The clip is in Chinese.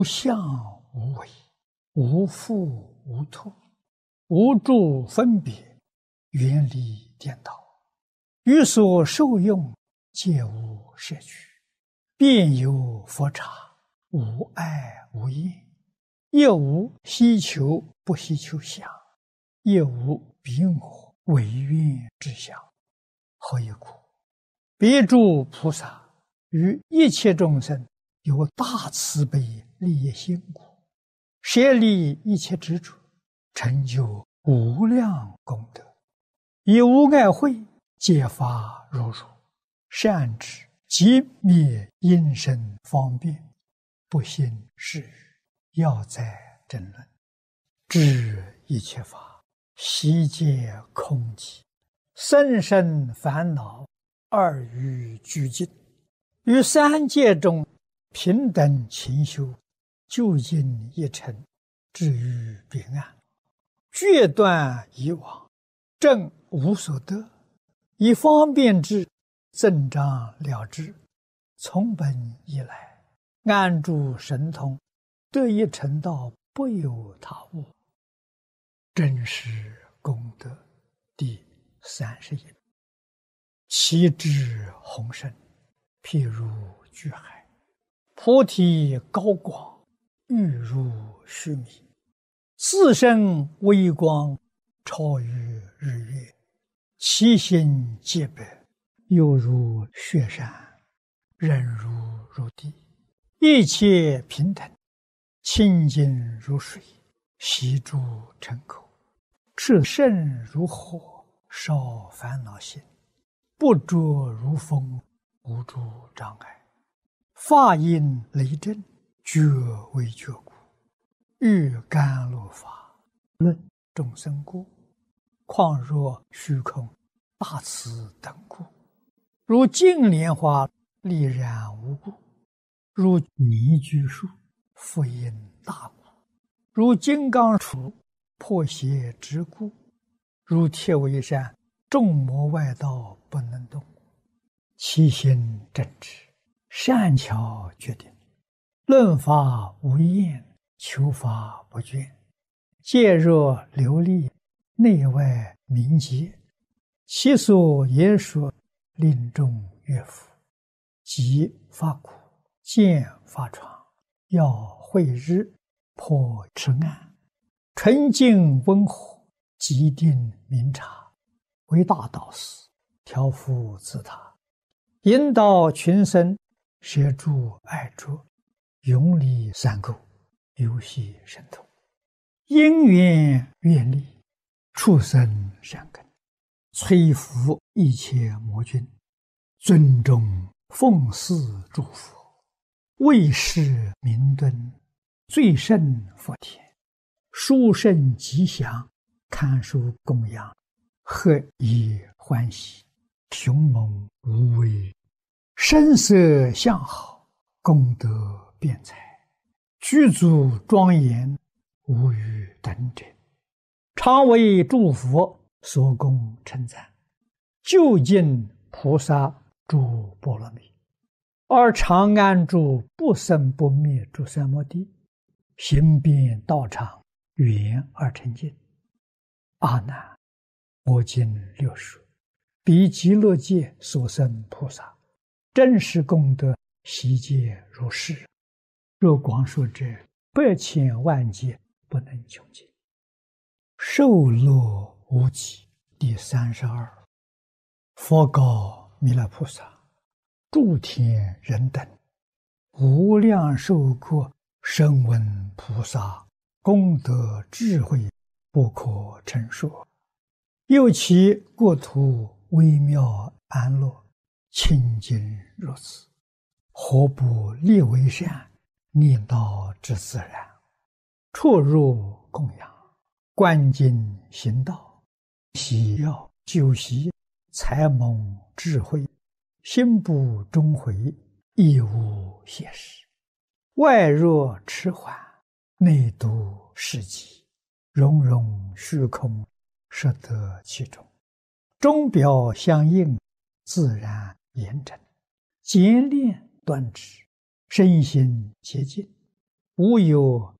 无相无为，无复无脱，无住分别，远离颠倒，于所受用皆无摄取，遍有佛刹，无碍无厌，亦无希求不希求相，亦无彼我唯愿之相。何以故？彼诸菩萨于一切众生有大慈悲利益心故，舍离一切执着，成就无量功德，以无碍慧揭发如如，善知即灭因身方便，不信是语，要在争论，知一切法悉皆空寂，甚深烦恼二于俱尽，于三界中平等勤修，究竟一尘，至于彼岸，决断以往，正无所得，以方便智增长了之，从本以来，安住神通，得一成道，不有他物。真实功德第31。其智宏深，譬如巨海，菩提高广，欲如须弥，自身微光，超于日月，其心洁白，犹如雪山，忍如地，一切平等，清净如水，悉诸尘口，炽盛如火，烧烦恼心，不着如风，无诸障碍，法音雷震，觉为觉故，欲甘露法，论众生故，况若虚空大慈等故，如净莲花丽然无故，如泥居树复因大故，如金刚杵破邪之故，如铁围山众魔外道不能动，其心正直，善巧决定，论法无厌，求法不倦，戒若流利，内外明洁，其所言说，令众悦服，即发苦，见发疮，要慧日，破痴暗，纯净温和，极定明察，为大导师，调伏自他，引导群生，摄诸爱着，永离三垢，游戏神通，因缘愿力，畜生善根，摧伏一切魔君，尊重奉祀诸佛，为世明敦，最胜佛田，殊胜吉祥，堪受供养，何以欢喜，雄猛无畏，声色相好，功德辩才，具足庄严，无与等者，常为诸佛所供称赞，究竟菩萨诸波罗蜜，而常安住不生不灭诸三摩地，行遍道场，圆而成净。阿难，我今略说，彼极乐界所生菩萨，真实功德悉皆如是。若广说者，百千万劫不能穷尽。受乐无极第32。佛告弥勒菩萨：诸天人等，无量寿国声闻菩萨功德智慧不可称说，又其国土微妙安乐，清净如此，何不立为善，念道之自然，出入供养，观经行道，喜要修习，才蒙智慧，心不终回，亦无懈时，外若迟缓，内度世极，融融虚空，摄得其中，钟表相应，自然严整，简练端直，身心洁净， 无有